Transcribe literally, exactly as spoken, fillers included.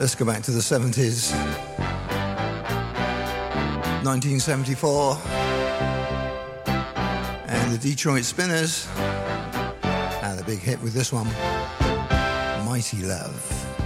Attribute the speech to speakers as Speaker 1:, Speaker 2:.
Speaker 1: Let's go back to the seventies. nineteen seventy-four. And the Detroit Spinners had a big hit with this one, Mighty Love.